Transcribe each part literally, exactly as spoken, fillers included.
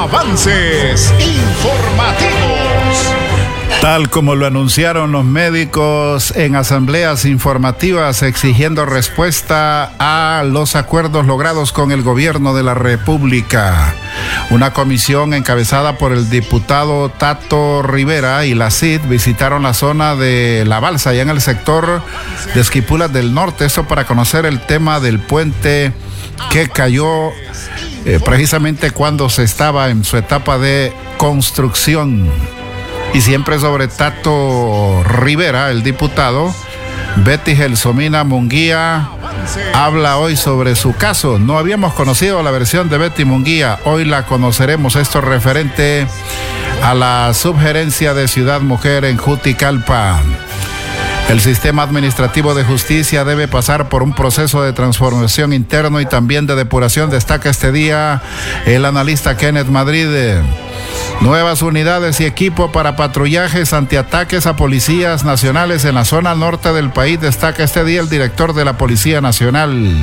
Avances informativos. Tal como lo anunciaron los médicos en asambleas informativas exigiendo respuesta a los acuerdos logrados con el gobierno de la República. Una comisión encabezada por el diputado Tato Rivera y la C I D visitaron la zona de La Balsa, allá en el sector de Esquipulas del Norte, esto para conocer el tema del puente que cayó eh, precisamente cuando se estaba en su etapa de construcción. Y siempre sobre Tato Rivera, el diputado, Betty Gelsomina Munguía habla hoy sobre su caso. No habíamos conocido la versión de Betty Munguía, hoy la conoceremos. Esto referente a la subgerencia de Ciudad Mujer en Juticalpa. El sistema administrativo de justicia debe pasar por un proceso de transformación interno y también de depuración, destaca este día el analista Kenneth Madrid. Nuevas unidades y equipo para patrullajes antiataques a policías nacionales en la zona norte del país, destaca este día el director de la Policía Nacional.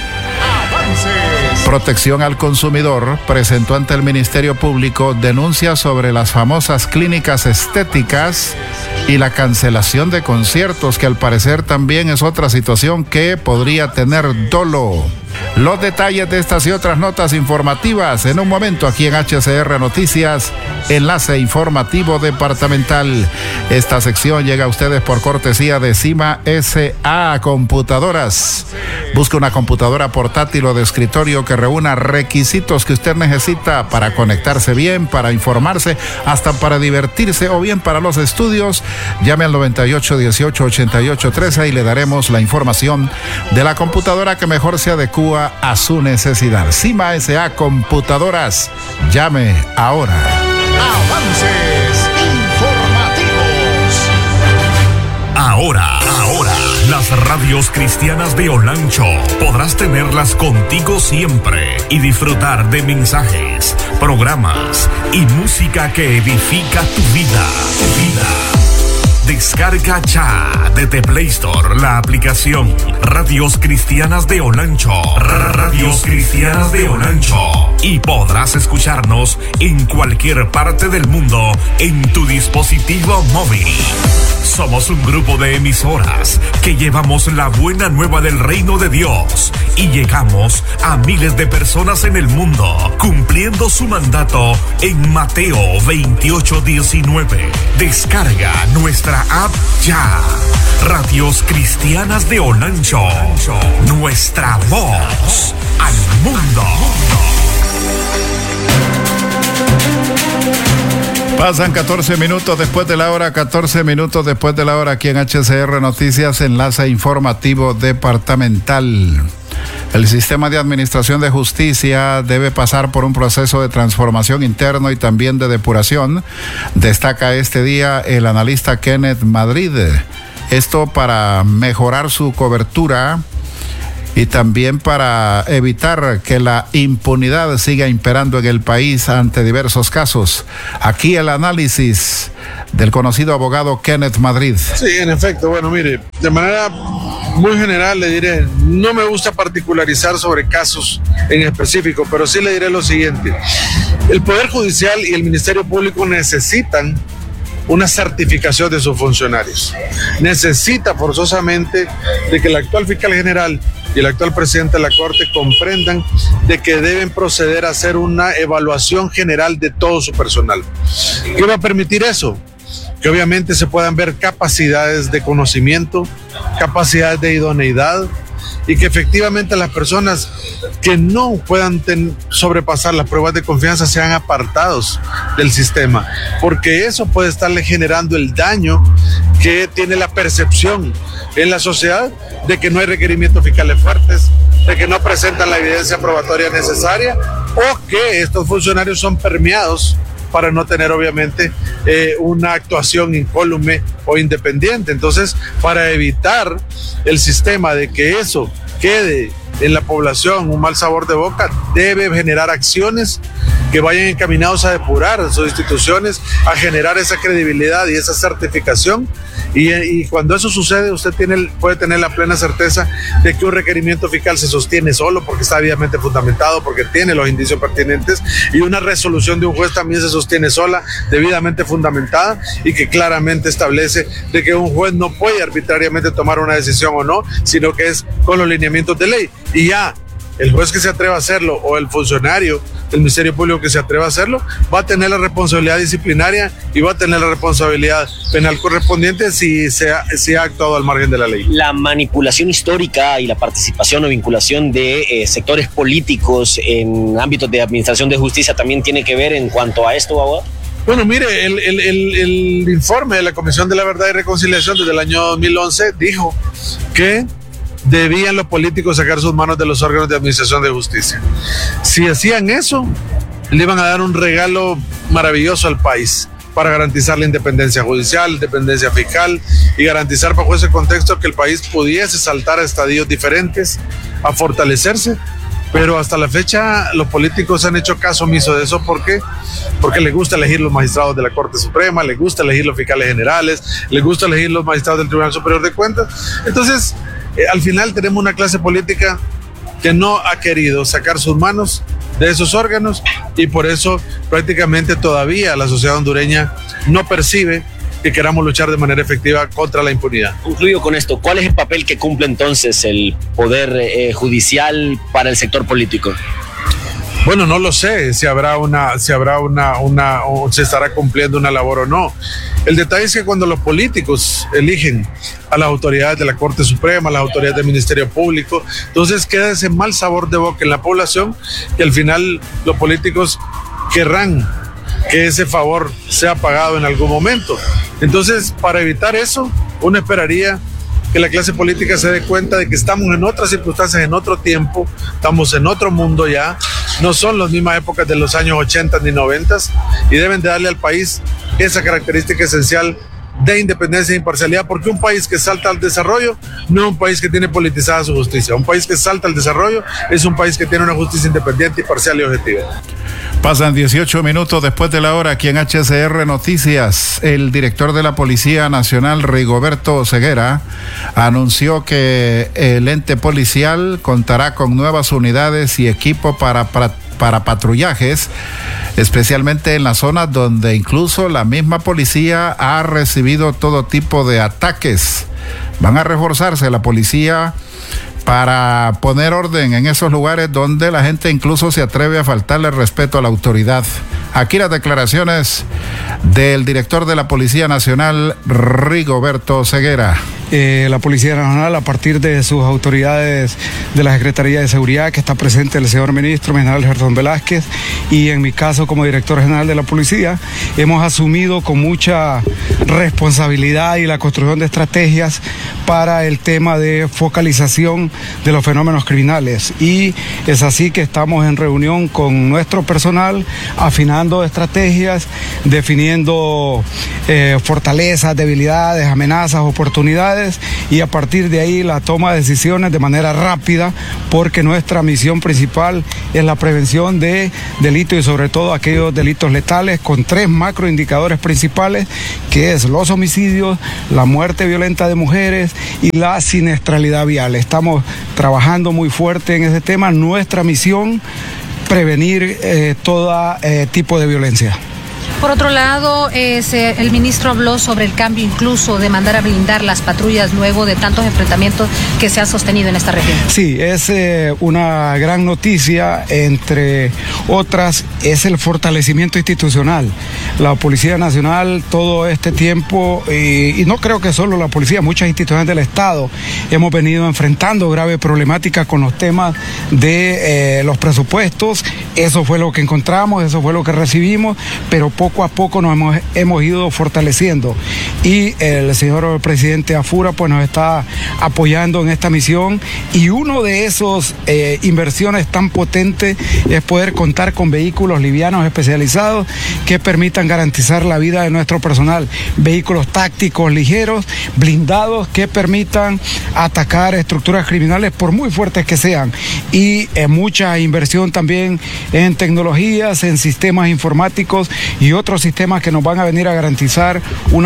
Protección al Consumidor presentó ante el Ministerio Público denuncias sobre las famosas clínicas estéticas y la cancelación de conciertos, que al parecer también es otra situación que podría tener dolo. Los detalles de estas y otras notas informativas en un momento aquí en H C R Noticias, enlace informativo departamental. Esta sección llega a ustedes por cortesía de Cima S A Computadoras. Busca una computadora portátil o de escritorio que reúna requisitos que usted necesita para conectarse bien, para informarse, hasta para divertirse o bien para los estudios. Llame al noventa y ocho dieciocho ochenta y ocho trece y le daremos la información de la computadora que mejor se adecua a su necesidad. Cima S A Computadoras. Llame ahora. Avances informativos. Ahora, ahora, las radios cristianas de Olancho podrás tenerlas contigo siempre y disfrutar de mensajes, programas y música que edifica tu vida. Vida. Descarga ya desde Play Store la aplicación Radios Cristianas de Olancho. Radios Cristianas de Olancho. Y podrás escucharnos en cualquier parte del mundo en tu dispositivo móvil. Somos un grupo de emisoras que llevamos la buena nueva del reino de Dios y llegamos a miles de personas en el mundo, cumpliendo su mandato en Mateo veintiocho diecinueve. Descarga nuestra app ya. Radios Cristianas de Olancho. Nuestra voz al mundo. Pasan catorce minutos después de la hora, catorce minutos después de la hora aquí en H C R Noticias, enlace informativo departamental. El sistema de administración de justicia debe pasar por un proceso de transformación interno y también de depuración, destaca este día el analista Kenneth Madrid. Esto para mejorar su cobertura y también para evitar que la impunidad siga imperando en el país ante diversos casos. Aquí el análisis del conocido abogado Kenneth Madrid. Sí, en efecto. Bueno, mire, de manera muy general le diré, no me gusta particularizar sobre casos en específico, pero sí le diré lo siguiente. El Poder Judicial y el Ministerio Público necesitan una certificación de sus funcionarios. Necesita forzosamente de que el actual fiscal general y el actual presidente de la Corte comprendan de que deben proceder a hacer una evaluación general de todo su personal. ¿Qué va a permitir eso? Que obviamente se puedan ver capacidades de conocimiento, capacidades de idoneidad, y que efectivamente las personas que no puedan ten, sobrepasar las pruebas de confianza sean apartados del sistema, porque eso puede estarle generando el daño que tiene la percepción en la sociedad de que no hay requerimientos fiscales fuertes, de que no presentan la evidencia probatoria necesaria o que estos funcionarios son permeados para no tener obviamente eh, una actuación incólume o independiente. Entonces, para evitar el sistema de que eso quede en la población un mal sabor de boca, debe generar acciones que vayan encaminados a depurar sus instituciones, a generar esa credibilidad y esa certificación Y, y cuando eso sucede, usted tiene, puede tener la plena certeza de que un requerimiento fiscal se sostiene solo porque está debidamente fundamentado, porque tiene los indicios pertinentes, y una resolución de un juez también se sostiene sola, debidamente fundamentada, y que claramente establece de que un juez no puede arbitrariamente tomar una decisión o no, sino que es con los lineamientos de ley. Y ya el juez que se atreva a hacerlo o el funcionario del Ministerio Público que se atreva a hacerlo va a tener la responsabilidad disciplinaria y va a tener la responsabilidad penal correspondiente si se ha, si ha actuado al margen de la ley. La manipulación histórica y la participación o vinculación de eh, sectores políticos en ámbitos de administración de justicia también tiene que ver en cuanto a esto, abogado. Bueno, mire, el, el, el, el informe de la Comisión de la Verdad y Reconciliación desde el año dos mil once dijo que debían los políticos sacar sus manos de los órganos de administración de justicia. Si hacían eso, le iban a dar un regalo maravilloso al país para garantizar la independencia judicial, independencia fiscal y garantizar bajo ese contexto que el país pudiese saltar a estadios diferentes, a fortalecerse. Pero hasta la fecha los políticos han hecho caso omiso de eso. ¿Por qué? Porque les gusta elegir los magistrados de la Corte Suprema, les gusta elegir los fiscales generales, les gusta elegir los magistrados del Tribunal Superior de Cuentas. Entonces, eh, al final tenemos una clase política que no ha querido sacar sus manos de esos órganos, y por eso prácticamente todavía la sociedad hondureña no percibe que queramos luchar de manera efectiva contra la impunidad. Concluyo con esto, ¿cuál es el papel que cumple entonces el Poder eh, Judicial para el sector político? Bueno, no lo sé si habrá una, si habrá una, una, o se estará cumpliendo una labor o no. El detalle es que cuando los políticos eligen a las autoridades de la Corte Suprema, a las autoridades del Ministerio Público, entonces queda ese mal sabor de boca en la población, que al final los políticos querrán que ese favor sea pagado en algún momento. Entonces, para evitar eso, uno esperaría que la clase política se dé cuenta de que estamos en otras circunstancias, en otro tiempo, estamos en otro mundo ya, no son las mismas épocas de los años ochenta ni noventa, y deben de darle al país esa característica esencial de independencia e imparcialidad, porque un país que salta al desarrollo no es un país que tiene politizada su justicia. Un país que salta al desarrollo es un país que tiene una justicia independiente, imparcial y objetiva. Pasan dieciocho minutos después de la hora aquí en H C R Noticias. El director de la Policía Nacional, Rigoberto Ceguera, anunció que el ente policial contará con nuevas unidades y equipo para, para, para patrullajes, especialmente en las zonas donde incluso la misma policía ha recibido todo tipo de ataques. Van a reforzarse la policía para poner orden en esos lugares donde la gente incluso se atreve a faltarle respeto a la autoridad. Aquí las declaraciones del director de la Policía Nacional, Rigoberto Ceguera. Eh, la Policía Nacional, a partir de sus autoridades de la Secretaría de Seguridad, que está presente el señor ministro, general Gerson Velázquez, y en mi caso como director general de la Policía, hemos asumido con mucha responsabilidad y la construcción de estrategias para el tema de focalización de los fenómenos criminales. Y es así que estamos en reunión con nuestro personal, afinando estrategias, definiendo eh, fortalezas, debilidades, amenazas, oportunidades, y a partir de ahí la toma de decisiones de manera rápida, porque nuestra misión principal es la prevención de delitos y sobre todo aquellos delitos letales, con tres macroindicadores principales, que es los homicidios, la muerte violenta de mujeres y la siniestralidad vial. Estamos trabajando muy fuerte en ese tema. Nuestra misión, prevenir eh, todo eh, tipo de violencia. Por otro lado, eh, se, el ministro habló sobre el cambio incluso de mandar a blindar las patrullas luego de tantos enfrentamientos que se han sostenido en esta región. Sí, es eh, una gran noticia. Entre otras, es el fortalecimiento institucional. La Policía Nacional todo este tiempo, y, y no creo que solo la policía, muchas instituciones del Estado, hemos venido enfrentando graves problemáticas con los temas de eh, los presupuestos. Eso fue lo que encontramos, eso fue lo que recibimos, pero poco a poco nos hemos, hemos ido fortaleciendo, y el señor presidente Afura pues nos está apoyando en esta misión, y uno de esos eh, inversiones tan potentes es poder contar con vehículos livianos especializados que permitan garantizar la vida de nuestro personal, vehículos tácticos ligeros, blindados, que permitan atacar estructuras criminales por muy fuertes que sean, y eh, mucha inversión también en tecnologías, en sistemas informáticos y otros sistemas que nos van a venir a garantizar una seguridad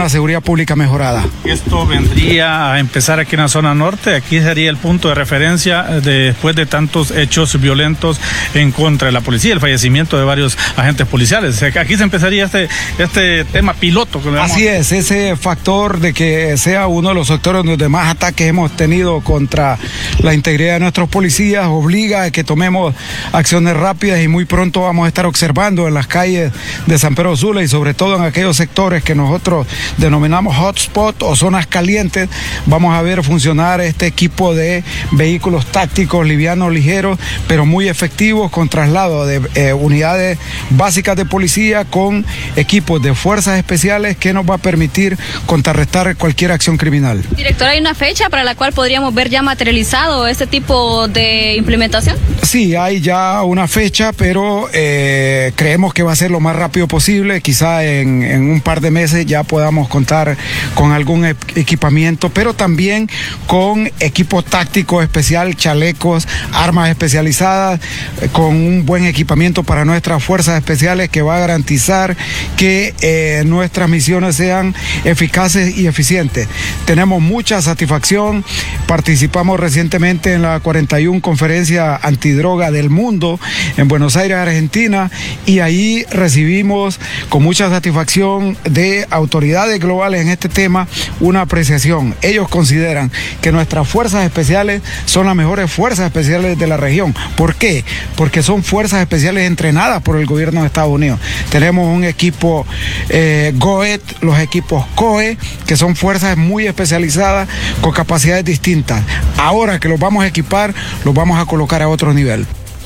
pública mejorada. Esto vendría a empezar aquí en la zona norte. Aquí sería el punto de referencia de, después de tantos hechos violentos en contra de la policía, el fallecimiento de varios agentes policiales. O sea, aquí se empezaría este, este tema piloto. Que Así es, ese factor de que sea uno de los sectores donde más ataques hemos tenido contra la integridad de nuestros policías obliga a que tomemos acciones rápidas, y muy pronto vamos a estar observando en las calles de San Pedro Sula y sobre todo en aquellos sectores que nosotros denominamos hotspot o zonas calientes, vamos a ver funcionar este equipo de vehículos tácticos livianos, ligeros, pero muy efectivos, con traslado de eh, unidades básicas de policía con equipos de fuerzas especiales que nos va a permitir contrarrestar cualquier acción criminal. Director, ¿hay una fecha para la cual podríamos ver ya materializado este tipo de implementación? Sí, hay ya una fecha, pero eh, creemos que va a ser lo más rápido posible. Quizá en, en un par de meses ya podamos contar con algún equipamiento, pero también con equipo táctico especial, chalecos, armas especializadas, eh, con un buen equipamiento para nuestras fuerzas especiales que va a garantizar que eh, nuestras misiones sean eficaces y eficientes. Tenemos mucha satisfacción. Participamos recientemente en la cuarenta y una conferencia antidroga del mundo en Buenos Aires, Argentina, y ahí recibimos con mucha satisfacción de autoridades globales en este tema una apreciación. Ellos consideran que nuestras fuerzas especiales son las mejores fuerzas especiales de la región. ¿Por qué? Porque son fuerzas especiales entrenadas por el gobierno de Estados Unidos. Tenemos un equipo eh, GOET, los equipos COE, que son fuerzas muy especializadas con capacidades distintas. Ahora que los vamos a equipar, los vamos a colocar a otro nivel.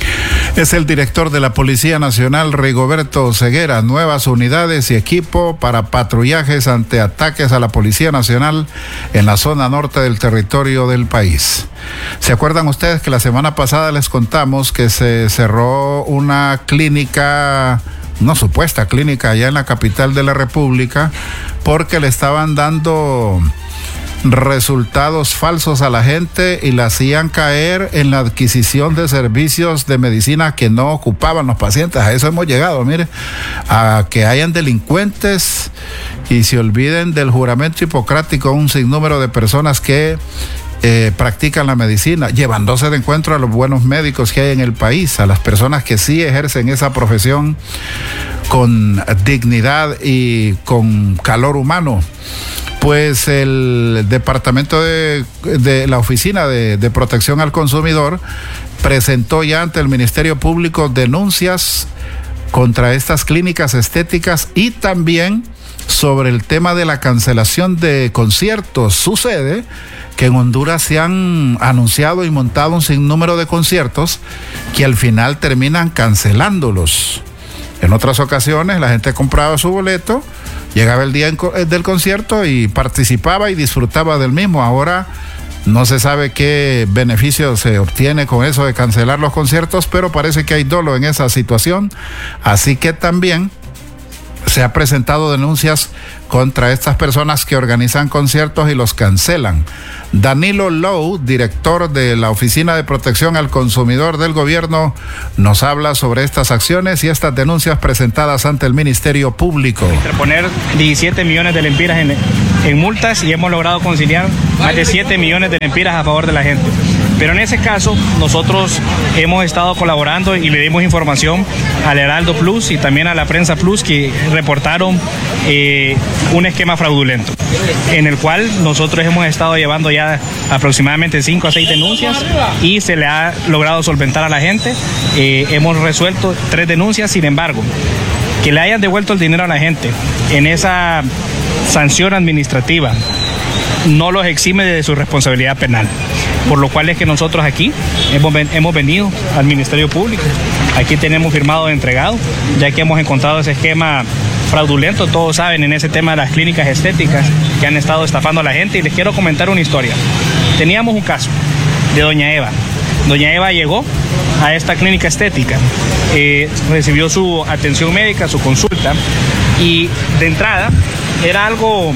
Es el director de la Policía Nacional, Rigoberto Ceguera. Nuevas unidades y equipo para patrullajes ante ataques a la Policía Nacional en la zona norte del territorio del país. ¿Se acuerdan ustedes que la semana pasada les contamos que se cerró una clínica, una supuesta clínica allá en la capital de la República, porque le estaban dando resultados falsos a la gente y la hacían caer en la adquisición de servicios de medicina que no ocupaban los pacientes? A eso hemos llegado, mire, a que hayan delincuentes y se olviden del juramento hipocrático un sinnúmero de personas que eh, practican la medicina, llevándose de encuentro a los buenos médicos que hay en el país, a las personas que sí ejercen esa profesión con dignidad y con calor humano. Pues el departamento de, de la Oficina de, de Protección al Consumidor presentó ya ante el Ministerio Público denuncias contra estas clínicas estéticas y también sobre el tema de la cancelación de conciertos. Sucede que en Honduras se han anunciado y montado un sinnúmero de conciertos que al final terminan cancelándolos. En otras ocasiones la gente compraba su boleto, llegaba el día del concierto y participaba y disfrutaba del mismo. Ahora no se sabe qué beneficio se obtiene con eso de cancelar los conciertos, pero parece que hay dolo en esa situación. Así que también se ha presentado denuncias contra estas personas que organizan conciertos y los cancelan. Danilo Lowe, director de la Oficina de Protección al Consumidor del Gobierno, nos habla sobre estas acciones y estas denuncias presentadas ante el Ministerio Público. Interponer diecisiete millones de lempiras en, en multas y hemos logrado conciliar más de siete millones de lempiras a favor de la gente. Pero en ese caso nosotros hemos estado colaborando y le dimos información al Heraldo Plus y también a la Prensa Plus, que reportaron eh, un esquema fraudulento en el cual nosotros hemos estado llevando ya aproximadamente cinco a seis denuncias y se le ha logrado solventar a la gente. Eh, hemos resuelto tres denuncias. Sin embargo, que le hayan devuelto el dinero a la gente en esa sanción administrativa no los exime de su responsabilidad penal. Por lo cual es que nosotros aquí hemos, hemos venido al Ministerio Público. Aquí tenemos firmado de entregado, ya que hemos encontrado ese esquema fraudulento. Todos saben en ese tema de las clínicas estéticas que han estado estafando a la gente. Y les quiero comentar una historia. Teníamos un caso de doña Eva. Doña Eva llegó a esta clínica estética, eh, recibió su atención médica, su consulta, y de entrada era algo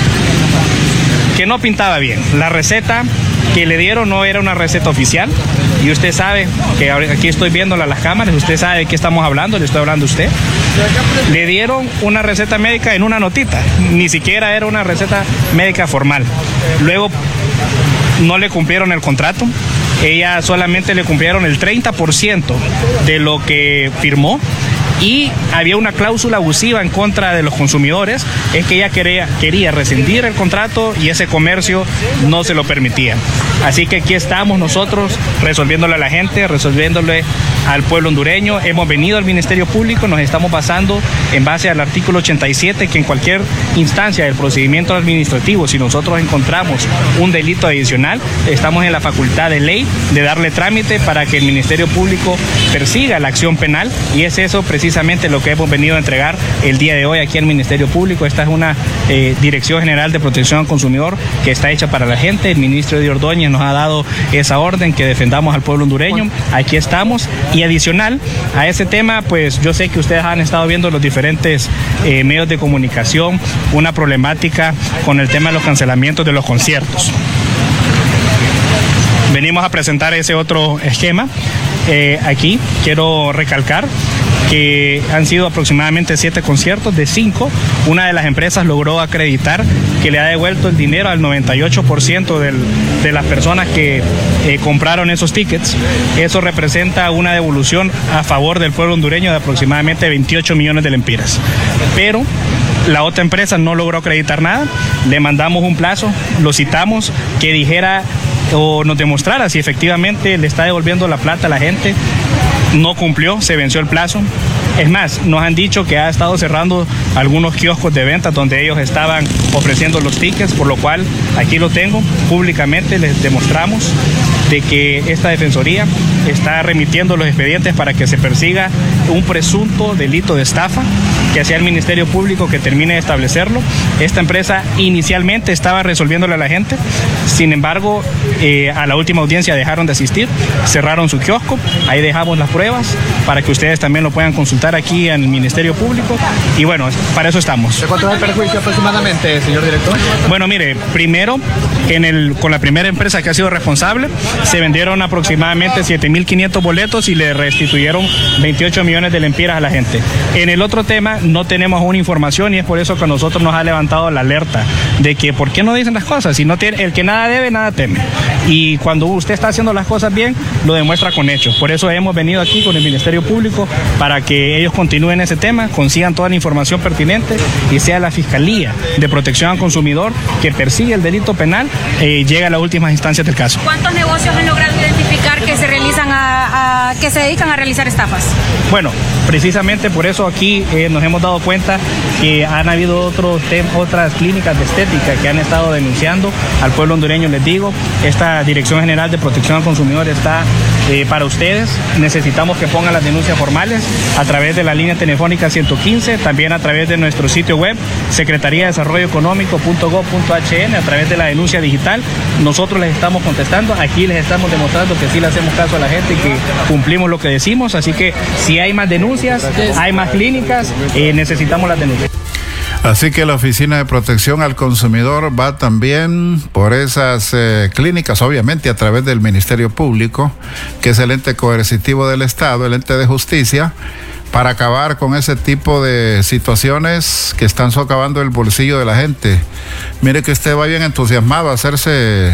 que no pintaba bien. La receta que le dieron no era una receta oficial, y usted sabe que aquí estoy viéndola a las cámaras, usted sabe de qué estamos hablando, le estoy hablando a usted. Le dieron una receta médica en una notita, ni siquiera era una receta médica formal. Luego no le cumplieron el contrato, ella solamente le cumplieron el treinta por ciento de lo que firmó. Y había una cláusula abusiva en contra de los consumidores, es que ella quería, quería rescindir el contrato y ese comercio no se lo permitía. Así que aquí estamos nosotros resolviéndole a la gente, resolviéndole al pueblo hondureño. Hemos venido al Ministerio Público, nos estamos basando en base al artículo ochenta y siete, que en cualquier instancia del procedimiento administrativo, si nosotros encontramos un delito adicional, estamos en la facultad de ley de darle trámite para que el Ministerio Público persiga la acción penal, y es eso precisamente Precisamente lo que hemos venido a entregar el día de hoy aquí al Ministerio Público. Esta es una eh, Dirección General de Protección al Consumidor que está hecha para la gente. El ministro Eddie Ordóñez nos ha dado esa orden, que defendamos al pueblo hondureño. Aquí estamos. Y adicional a ese tema, pues yo sé que ustedes han estado viendo los diferentes eh, medios de comunicación, una problemática con el tema de los cancelamientos de los conciertos. Venimos a presentar ese otro esquema. Eh, aquí quiero recalcar que han sido aproximadamente siete conciertos de cinco. Una de las empresas logró acreditar que le ha devuelto el dinero al noventa y ocho por ciento del, de las personas que eh, compraron esos tickets. Eso representa una devolución a favor del pueblo hondureño de aproximadamente veintiocho millones de lempiras. Pero la otra empresa no logró acreditar nada. Le mandamos un plazo, lo citamos, que dijera o nos demostrara si efectivamente le está devolviendo la plata a la gente. No cumplió, se venció el plazo. Es más, nos han dicho que ha estado cerrando algunos kioscos de venta donde ellos estaban ofreciendo los tickets, por lo cual aquí lo tengo, públicamente les demostramos de que esta defensoría está remitiendo los expedientes para que se persiga un presunto delito de estafa, que sea el Ministerio Público que termine de establecerlo. Esta empresa inicialmente estaba resolviéndole a la gente, sin embargo, eh, a la última audiencia dejaron de asistir, cerraron su kiosco, ahí dejamos las pruebas para que ustedes también lo puedan consultar aquí en el Ministerio Público, y bueno, para eso estamos. ¿De cuánto es el perjuicio aproximadamente, señor director? Bueno, mire, primero, en el, con la primera empresa que ha sido responsable, se vendieron aproximadamente siete mil quinientos boletos y le restituyeron veintiocho millones de lempiras a la gente. En el otro tema no tenemos una información, y es por eso que a nosotros nos ha levantado la alerta de que ¿por qué no dicen las cosas? Si no tiene, el que nada debe, nada teme. Y cuando usted está haciendo las cosas bien, lo demuestra con hechos. Por eso hemos venido aquí con el Ministerio Público para que ellos continúen ese tema, consigan toda la información pertinente y sea la Fiscalía de Protección al Consumidor que persigue el delito penal, eh, llega a las últimas instancias del caso. ¿Cuántos negocios han logrado identificar que se realizan a, a que se dedican a realizar estafas? Bueno, precisamente por eso aquí eh, nos hemos dado cuenta que han habido otros otras clínicas de estética que han estado denunciando al pueblo hondureño. Les digo, esta Dirección General de Protección al Consumidor está eh, para ustedes. Necesitamos que pongan las denuncias formales a través de la línea telefónica ciento quince, también a través de nuestro sitio web secretaría de desarrollo económico punto gob punto h n, a través de la denuncia digital. Nosotros les estamos contestando, aquí les estamos demostrando que sí le hacemos caso a la gente y que cumplimos lo que decimos, así que si hay más denuncias, hay más clínicas, eh, necesitamos las denuncias. Así que la Oficina de Protección al Consumidor va también por esas eh, clínicas, obviamente a través del Ministerio Público, que es el ente coercitivo del Estado, el ente de justicia, para acabar con ese tipo de situaciones que están socavando el bolsillo de la gente. Mire que usted va bien entusiasmado a hacerse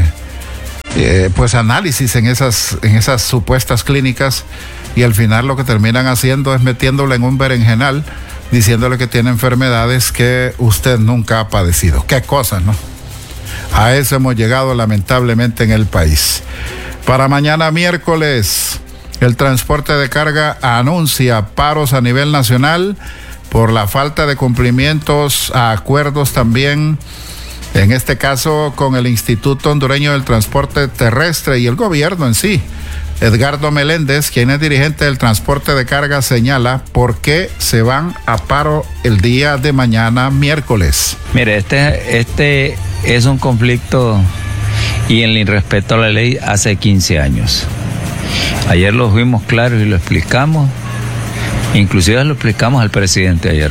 eh, pues análisis en esas, en esas supuestas clínicas, y al final lo que terminan haciendo es metiéndole en un berenjenal, diciéndole que tiene enfermedades que usted nunca ha padecido. Qué cosas, ¿no? A eso hemos llegado lamentablemente en el país. Para mañana miércoles, el transporte de carga anuncia paros a nivel nacional por la falta de cumplimientos a acuerdos también, en este caso con el Instituto Hondureño del Transporte Terrestre y el gobierno en sí. Edgardo Meléndez, quien es dirigente del transporte de carga, señala por qué se van a paro el día de mañana miércoles. Mire, este, este es un conflicto y en el irrespeto a la ley hace quince años. Ayer lo fuimos claros y lo explicamos, inclusive lo explicamos al presidente ayer.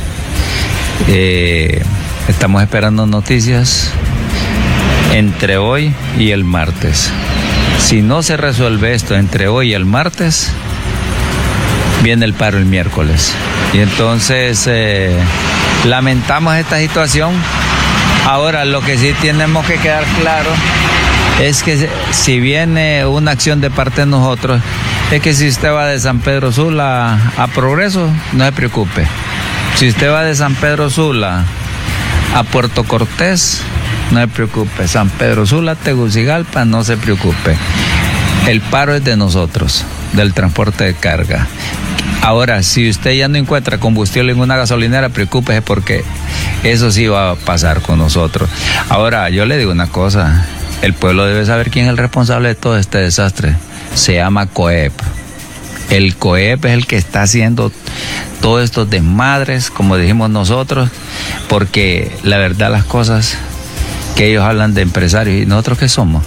Eh, estamos esperando noticias entre hoy y el martes. Si no se resuelve esto entre hoy y el martes, viene el paro el miércoles. Y entonces eh, lamentamos esta situación. Ahora, lo que sí tenemos que quedar claro es que si viene una acción de parte de nosotros, es que si usted va de San Pedro Sula a Progreso, no se preocupe. Si usted va de San Pedro Sula a Puerto Cortés, no se preocupe. San Pedro Sula, Tegucigalpa, no se preocupe. El paro es de nosotros, del transporte de carga. Ahora, si usted ya no encuentra combustible en una gasolinera, preocúpese porque eso sí va a pasar con nosotros. Ahora, yo le digo una cosa, el pueblo debe saber quién es el responsable de todo este desastre. Se llama COEP. El COEP es el que está haciendo todos estos desmadres, como dijimos nosotros, porque la verdad las cosas que ellos hablan de empresarios, ¿y nosotros qué somos?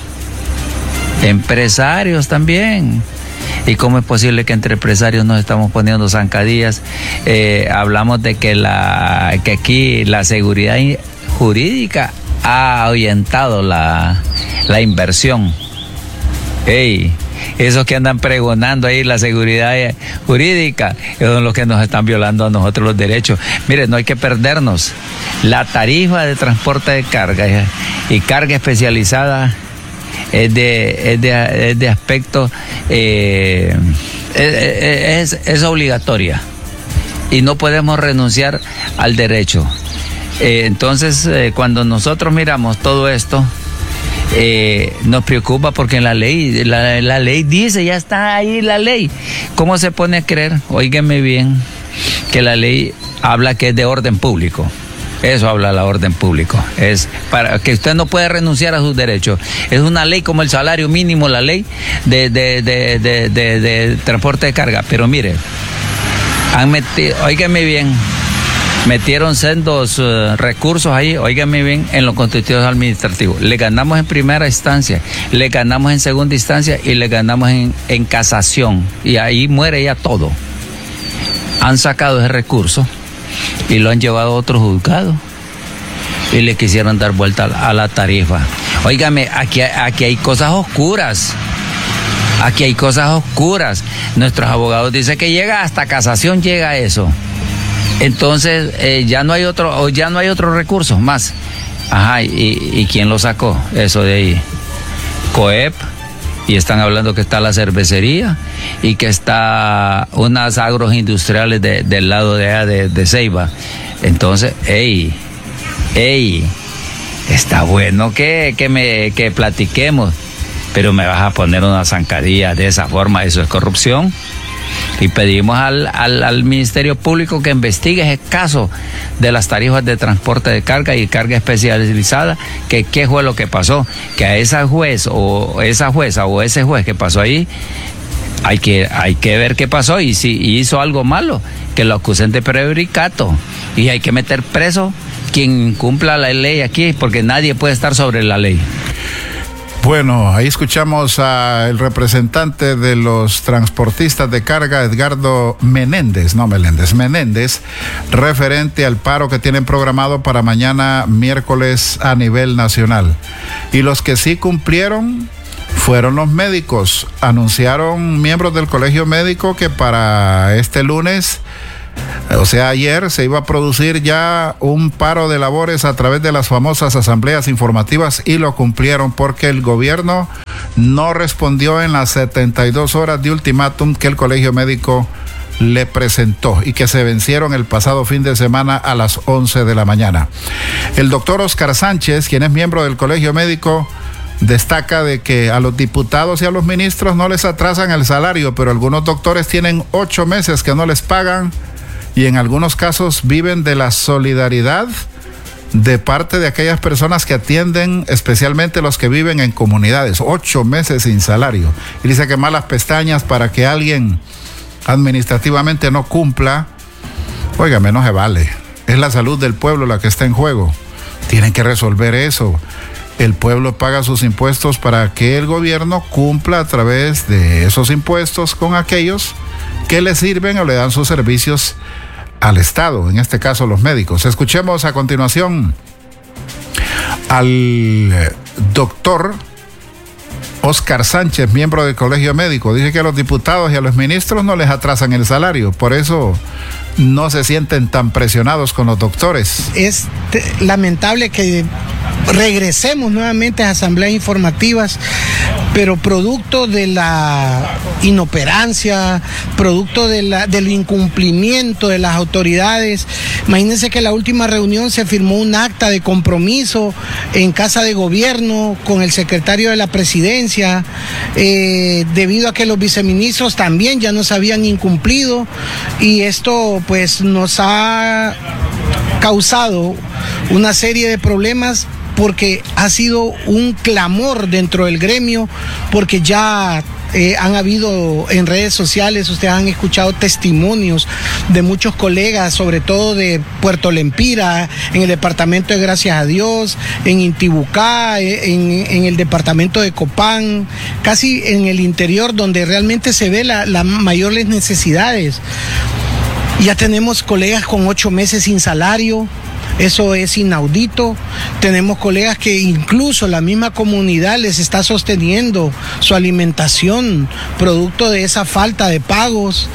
Empresarios también. ¿Y cómo es posible que entre empresarios nos estamos poniendo zancadillas? Eh, hablamos de que, la, que aquí la seguridad jurídica ha ahuyentado la, la inversión. Ey, esos que andan pregonando ahí la seguridad jurídica, esos son los que nos están violando a nosotros los derechos. Miren, no hay que perdernos. La tarifa de transporte de carga y carga especializada es de, es de, es de aspecto, eh, es, es, es obligatoria y no podemos renunciar al derecho. Eh, entonces, eh, cuando nosotros miramos todo esto, eh, nos preocupa porque la ley, la, la ley dice, ya está ahí la ley. ¿Cómo se pone a creer? Óigame bien, que la ley habla que es de orden público. Eso habla la orden público. Es para que usted no puede renunciar a sus derechos. Es una ley como el salario mínimo, la ley de, de, de, de, de, de transporte de carga. Pero mire, han metido, óigame bien, metieron sendos uh, recursos ahí, óigame bien, en los constitutivos administrativos. Le ganamos en primera instancia, le ganamos en segunda instancia y le ganamos en, en casación. Y ahí muere ya todo. Han sacado ese recurso y lo han llevado a otro juzgado y le quisieron dar vuelta a la tarifa. Óigame, aquí, aquí hay cosas oscuras. Aquí hay cosas oscuras. Nuestros abogados dicen que llega hasta casación, llega eso. Entonces, eh, ya no hay otro, ya no hay otro recurso más. Ajá, ¿y, y quién lo sacó? Eso de ahí. COEP. Y están hablando que está la cervecería y que está unas agros industriales de, del lado de allá de, de Ceiba. Entonces, ey, ey, está bueno que, que, me, que platiquemos, pero me vas a poner una zancadilla de esa forma, eso es corrupción. Y pedimos al, al, al Ministerio Público que investigue ese caso de las tarifas de transporte de carga y carga especializada, que qué fue lo que pasó, que a esa juez o esa jueza o ese juez que pasó ahí, hay que, hay que ver qué pasó y si hizo algo malo, que lo acusen de prevaricato y hay que meter preso quien cumpla la ley aquí, porque nadie puede estar sobre la ley. Bueno, ahí escuchamos al representante de los transportistas de carga, Edgardo Menéndez, no Meléndez, Menéndez, referente al paro que tienen programado para mañana miércoles a nivel nacional. Y los que sí cumplieron fueron los médicos. Anunciaron miembros del colegio médico que para este lunes, o sea, ayer se iba a producir ya un paro de labores a través de las famosas asambleas informativas y lo cumplieron porque el gobierno no respondió en las setenta y dos horas de ultimátum que el colegio médico le presentó y que se vencieron el pasado fin de semana a las once de la mañana. El doctor Oscar Sánchez, quien es miembro del colegio médico, destaca de que a los diputados y a los ministros no les atrasan el salario, pero algunos doctores tienen ocho meses que no les pagan y en algunos casos viven de la solidaridad de parte de aquellas personas que atienden, especialmente los que viven en comunidades. Ocho meses sin salario. Y dice que malas pestañas para que alguien administrativamente no cumpla. Óigame, no se vale. Es la salud del pueblo la que está en juego. Tienen que resolver eso. El pueblo paga sus impuestos para que el gobierno cumpla a través de esos impuestos con aquellos que le sirven o le dan sus servicios al Estado, en este caso los médicos. Escuchemos a continuación al doctor Oscar Sánchez, miembro del Colegio Médico, dice que a los diputados y a los ministros no les atrasan el salario, por eso no se sienten tan presionados con los doctores. Es lamentable que regresemos nuevamente a asambleas informativas, pero producto de la inoperancia, producto de la, del incumplimiento de las autoridades. Imagínense que en la última reunión se firmó un acta de compromiso en Casa de Gobierno con el secretario de la Presidencia, eh, debido a que los viceministros también ya nos habían incumplido, y esto pues nos ha causado una serie de problemas, porque ha sido un clamor dentro del gremio, porque ya eh, han habido en redes sociales, ustedes han escuchado testimonios de muchos colegas, sobre todo de Puerto Lempira, en el departamento de Gracias a Dios, en Intibucá, en, en el departamento de Copán, casi en el interior donde realmente se ve las la mayores necesidades. Ya tenemos colegas con ocho meses sin salario. Eso es inaudito. Tenemos colegas que incluso la misma comunidad les está sosteniendo su alimentación producto de esa falta de pagos,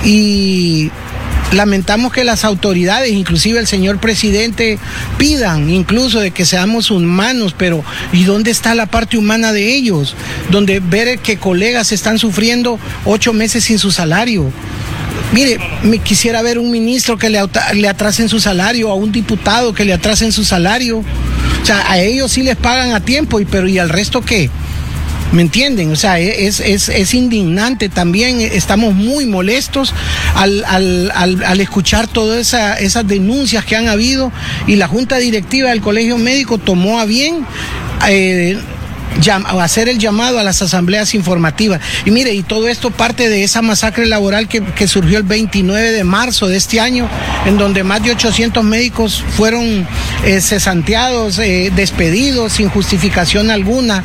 y lamentamos que las autoridades, inclusive el señor presidente, pidan incluso de que seamos humanos, pero ¿y dónde está la parte humana de ellos? Donde ver que colegas están sufriendo ocho meses sin su salario. Mire, me quisiera ver un ministro que le, le atrasen su salario, a un diputado que le atrasen su salario. O sea, a ellos sí les pagan a tiempo, y pero ¿y al resto qué? ¿Me entienden? O sea, es, es, es indignante también. Estamos muy molestos al, al, al, al escuchar todas esa, esas denuncias que han habido, y la Junta Directiva del Colegio Médico tomó a bien eh, hacer el llamado a las asambleas informativas. Y mire, y todo esto parte de esa masacre laboral que, que surgió el veintinueve de marzo de este año, en donde más de ochocientos médicos fueron eh, cesanteados, eh, despedidos sin justificación alguna,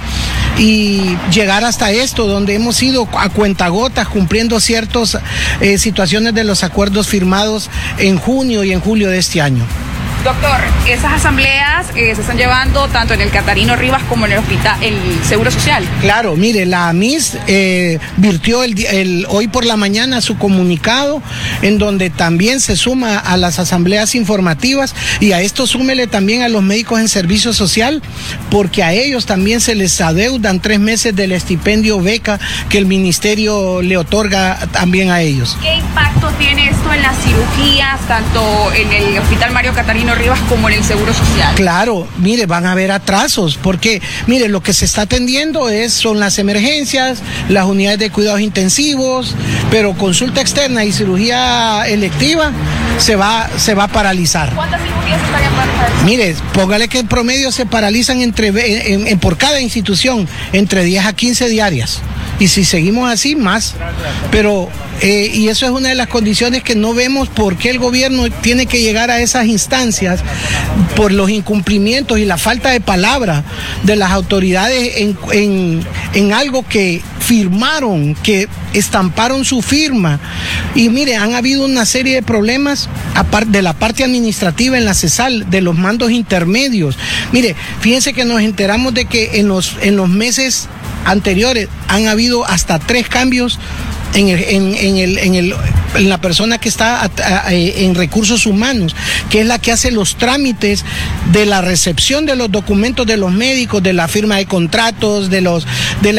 y llegar hasta esto, donde hemos ido a cuentagotas cumpliendo ciertas eh, situaciones de los acuerdos firmados en junio y en julio de este año. Doctor, esas asambleas eh, se están llevando tanto en el Catarino Rivas como en el hospital, el Seguro Social. Claro, mire, la A M I S eh, virtió el, el, hoy por la mañana su comunicado, en donde también se suma a las asambleas informativas, y a esto súmele también a los médicos en servicio social, porque a ellos también se les adeudan tres meses del estipendio beca que el ministerio le otorga también a ellos. ¿Qué impacto tiene esto en las cirugías, tanto en el Hospital Mario Catarino Rivas como en el Seguro Social? Claro, mire, van a haber atrasos, porque mire, lo que se está atendiendo es, son las emergencias, las unidades de cuidados intensivos, pero consulta externa y cirugía electiva se va, se va a paralizar. ¿Cuántas cirugías se estarían paralizando? Mire, póngale que en promedio se paralizan entre, en, en, por cada institución entre diez a quince diarias. Y si seguimos así, más. Pero, eh, y eso es una de las condiciones que no vemos por qué el gobierno tiene que llegar a esas instancias, por los incumplimientos y la falta de palabra de las autoridades en, en, en algo que firmaron, que estamparon su firma. Y mire, han habido una serie de problemas de la parte administrativa en la CESAL, de los mandos intermedios. Mire, fíjense que nos enteramos de que en los, en los meses anteriores han habido hasta tres cambios en, el, en, en, el, en, el, en la persona que está a, a, en recursos humanos, que es la que hace los trámites de la recepción de los documentos de los médicos, de la firma de contratos, de los de la